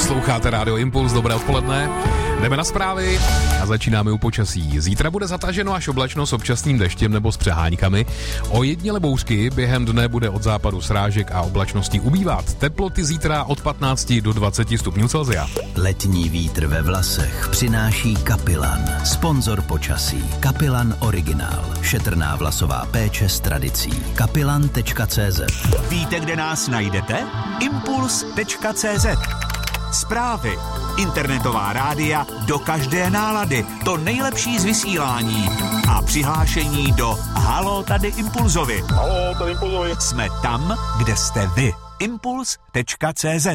Posloucháte Rádio Impuls, dobré odpoledne. Jdeme na zprávy a začínáme u počasí. Zítra bude zataženo až oblačno s občasným deštěm nebo s přeháňkami. Ojediněle bouřky během dne bude od západu srážek a oblačností ubývat. Teploty zítra od 15 do 20 stupňů Celsia. Letní vítr ve vlasech přináší Kapilan, sponzor počasí. Kapilan Originál. Šetrná vlasová péče s tradicí. Kapilan.cz. Víte, kde nás najdete? Impuls.cz. Zprávy, internetová rádia do každé nálady, to nejlepší z vysílání a přihlášení do Haló tady Impulzovi. Haló tady Impulzovi. Jsme tam, kde jste vy. Impuls.cz.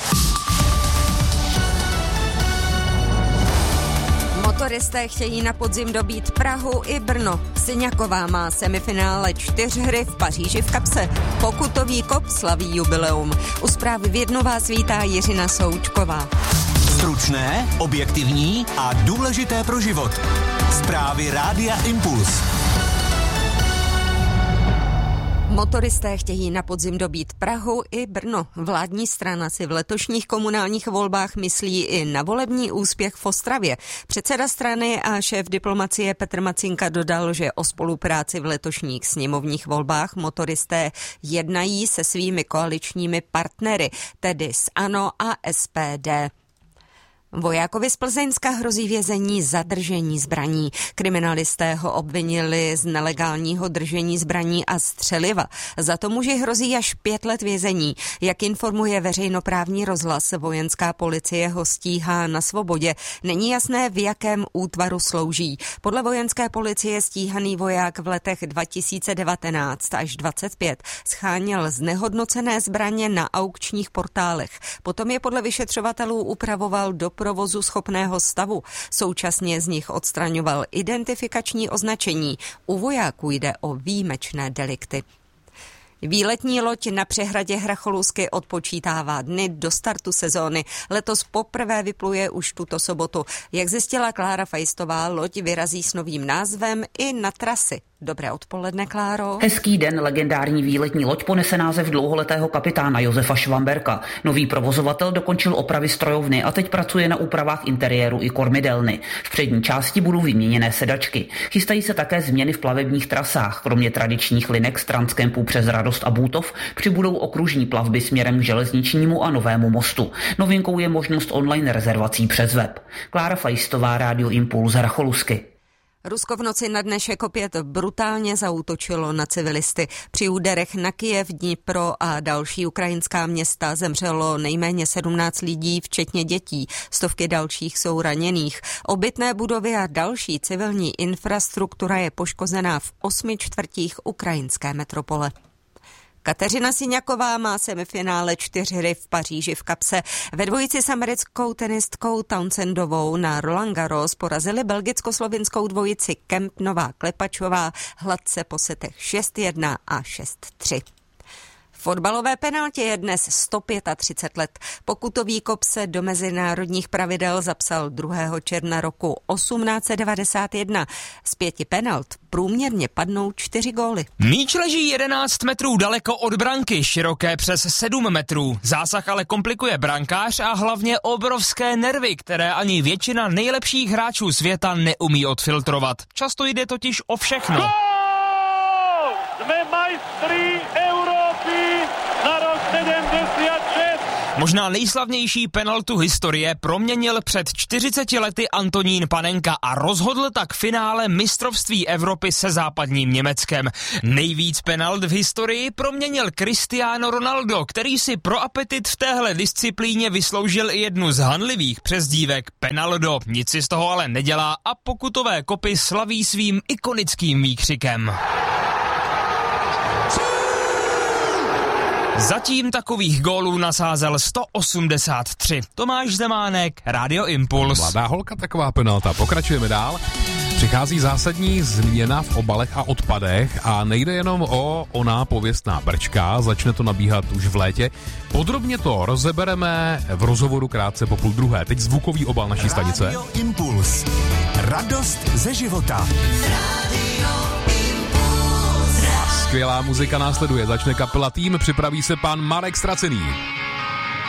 Motoristé chtějí na podzim dobít Prahu i Brno. Syňaková má semifinále 4 hry v Paříži v kapse. Pokutový kop slaví jubileum. U zprávy v 1 vás vítá Jiřina Součková. Stručné, objektivní a důležité pro život. Zprávy Rádia Impuls. Motoristé chtějí na podzim dobít Prahu i Brno. Vládní strana si v letošních komunálních volbách myslí i na volební úspěch v Ostravě. Předseda strany a šéf diplomacie Petr Macinka dodal, že o spolupráci v letošních sněmovních volbách motoristé jednají se svými koaličními partnery, tedy s ANO a SPD. Vojákovi z Plzeňska hrozí vězení za držení zbraní. Kriminalisté ho obvinili z nelegálního držení zbraní a střeliva. Za to muži hrozí až 5 let vězení. Jak informuje veřejnoprávní rozhlas, vojenská policie ho stíhá na svobodě. Není jasné, v jakém útvaru slouží. Podle vojenské policie stíhaný voják v letech 2019 až 2025 scháněl znehodnocené zbraně na aukčních portálech. Potom je podle vyšetřovatelů upravoval do provozu schopného stavu. Současně z nich odstraňoval identifikační označení. U vojáků jde o výjimečné delikty. Výletní loď na přehradě Hracholůzky odpočítává dny do startu sezóny. Letos poprvé vypluje už tuto sobotu. Jak zjistila Klára Fajstová, loď vyrazí s novým názvem i na trasy. Dobré odpoledne, Kláro. Hezký den, legendární výletní loď ponese název dlouholetého kapitána Josefa Švamberka. Nový provozovatel dokončil opravy strojovny a teď pracuje na úpravách interiéru i kormidelny. V přední části budou vyměněné sedačky. Chystají se také změny v plavebních trasách. Kromě tradičních linek z Transkempu přes Radost a Bútov přibudou okružní plavby směrem k železničnímu a Novému mostu. Novinkou je možnost online rezervací přes web. Klára Fajstová, Rádio Impuls, Hracholůzky. Rusko v noci na dnešek opět brutálně zaútočilo na civilisty. Při úderech na Kyjev, Dnipro a další ukrajinská města zemřelo nejméně 17 lidí, včetně dětí. Stovky dalších jsou raněných. Obytné budovy a další civilní infrastruktura je poškozená v 8 čtvrtích ukrajinské metropole. Kateřina Syňaková má semifinále 4 hry v Paříži v kapse. Ve dvojici s americkou tenistkou Townsendovou na Roland Garros porazili belgicko-slovinskou dvojici Kemp Nová Klepačová hladce po setech 6-1 a 6-3. Fotbalové penaltě je dnes 135 let. Pokutový kop se do mezinárodních pravidel zapsal 2. června roku 1891. Z 5 penalt průměrně padnou 4 góly. Míč leží 11 metrů daleko od branky, široké přes 7 metrů. Zásah ale komplikuje brankář a hlavně obrovské nervy, které ani většina nejlepších hráčů světa neumí odfiltrovat. Často jde totiž o všechno. Gól! Jsme majstri Evropy na rok 76. Možná nejslavnější penaltu historie proměnil před 40 lety Antonín Panenka a rozhodl tak finále mistrovství Evropy se západním Německem. Nejvíc penalt v historii proměnil Cristiano Ronaldo, který si pro apetit v téhle disciplíně vysloužil i jednu z hanlivých přezdívek Penaldo. Nic si z toho ale nedělá a pokutové kopy slaví svým ikonickým výkřikem. Zatím takových gólů nasázel 183. Tomáš Zemánek, Rádio Impuls. Mladá holka, taková penalta. Pokračujeme dál. Přichází zásadní změna v obalech a odpadech a nejde jenom o oná pověstná brčka, začne to nabíhat už v létě. Podrobně to rozebereme v rozhovoru krátce po 12:30. Teď zvukový obal naší stanice. Radio Impuls. Radost ze života. Skvělá muzika následuje, začne kapela Tým, připraví se pan Marek Stracený.